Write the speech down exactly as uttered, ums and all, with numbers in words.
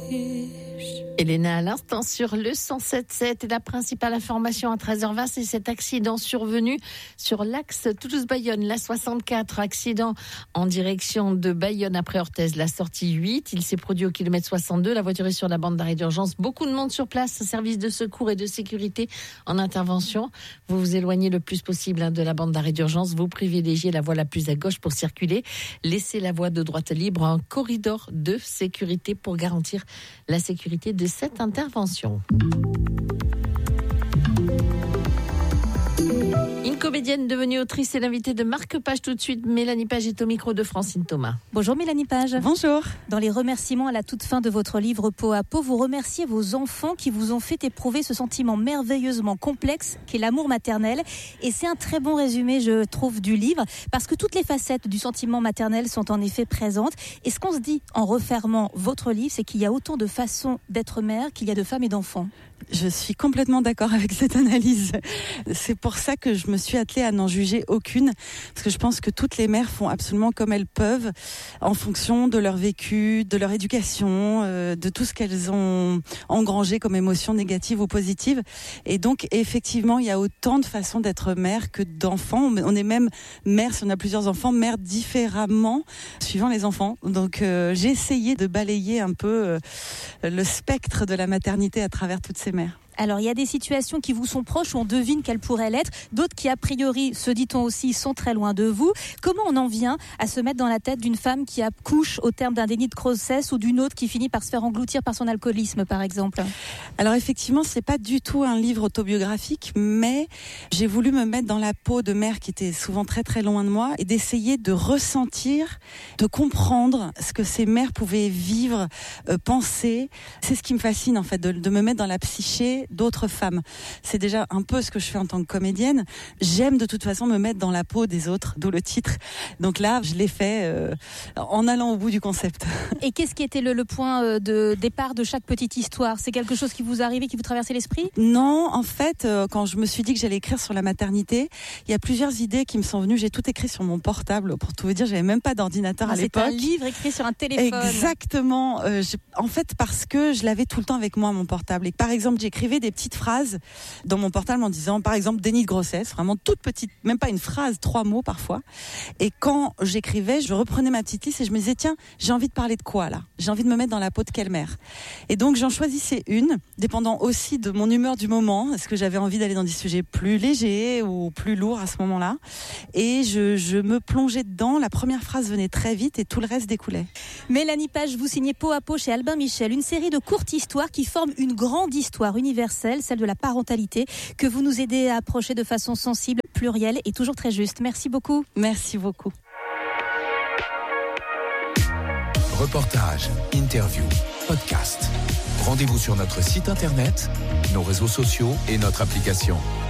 Elena à l'instant sur le cent sept sept et la principale information à treize heures vingt, c'est cet accident survenu sur l'axe Toulouse-Bayonne, la soixante-quatre, accident en direction de Bayonne après Orthez, la sortie huit, il s'est produit au kilomètre soixante-deux, la voiture est sur la bande d'arrêt d'urgence, beaucoup de monde sur place, service de secours et de sécurité en intervention, vous vous éloignez le plus possible de la bande d'arrêt d'urgence, vous privilégiez la voie la plus à gauche pour circuler, laissez la voie de droite libre, un corridor de sécurité pour garantir la sécurité de cette intervention. Une comédienne devenue autrice est l'invitée de Marc Page tout de suite. Mélanie Page est au micro de Francine Thomas. Bonjour Mélanie Page. Bonjour. Dans les remerciements à la toute fin de votre livre Peau à peau, vous remerciez vos enfants qui vous ont fait éprouver ce sentiment merveilleusement complexe qu'est l'amour maternel. Et c'est un très bon résumé, je trouve, du livre, parce que toutes les facettes du sentiment maternel sont en effet présentes. Et ce qu'on se dit en refermant votre livre, c'est qu'il y a autant de façons d'être mère qu'il y a de femmes et d'enfants. Je suis complètement d'accord avec cette analyse. C'est pour ça que je me suis attelée à n'en juger aucune, parce que je pense que toutes les mères font absolument comme elles peuvent, en fonction de leur vécu, de leur éducation, euh, de tout ce qu'elles ont engrangé comme émotions négatives ou positives. Et donc, effectivement, il y a autant de façons d'être mère que d'enfants. On est même mère, si on a plusieurs enfants, mère différemment, suivant les enfants. Donc, euh, j'ai essayé de balayer un peu euh, le spectre de la maternité à travers toutes ces mères. Alors, il y a des situations qui vous sont proches où on devine qu'elles pourraient l'être, d'autres qui, a priori, se dit-on aussi, sont très loin de vous. Comment on en vient à se mettre dans la tête d'une femme qui accouche au terme d'un déni de grossesse ou d'une autre qui finit par se faire engloutir par son alcoolisme, par exemple ? Alors, effectivement, c'est pas du tout un livre autobiographique, mais j'ai voulu me mettre dans la peau de mères qui étaient souvent très très loin de moi et d'essayer de ressentir, de comprendre ce que ces mères pouvaient vivre, euh, penser. C'est ce qui me fascine, en fait, de, de me mettre dans la psyché d'autres femmes. C'est déjà un peu ce que je fais en tant que comédienne. J'aime de toute façon me mettre dans la peau des autres, d'où le titre. Donc là, je l'ai fait euh, en allant au bout du concept. Et qu'est-ce qui était le, le point de départ de chaque petite histoire ? C'est quelque chose qui vous arrivait, qui vous traversait l'esprit ? Non, en fait, euh, quand je me suis dit que j'allais écrire sur la maternité, il y a plusieurs idées qui me sont venues. J'ai tout écrit sur mon portable. Pour tout vous dire, j'avais même pas d'ordinateur ah, à c'est l'époque. C'est un livre écrit sur un téléphone. Exactement. Euh, je, en fait, parce que je l'avais tout le temps avec moi, mon portable. Et par exemple, j'écrivais des petites phrases dans mon portable en disant, par exemple, déni de grossesse, vraiment toute petite, même pas une phrase, trois mots parfois. Et quand j'écrivais, je reprenais ma petite liste et je me disais, tiens, j'ai envie de parler de quoi là ? J'ai envie de me mettre dans la peau de quelle mère ? Et donc j'en choisissais une, dépendant aussi de mon humeur du moment. Est-ce que j'avais envie d'aller dans des sujets plus légers ou plus lourds à ce moment-là ? Et je, je me plongeais dedans. La première phrase venait très vite et tout le reste découlait. Mélanie Page, vous signez Peau à peau chez Albin Michel, une série de courtes histoires qui forment une grande histoire universelle, celle de la parentalité, que vous nous aidez à approcher de façon sensible, plurielle et toujours très juste. Merci beaucoup. Merci beaucoup. Reportage, interview, podcast. Rendez-vous sur notre site internet, nos réseaux sociaux et notre application.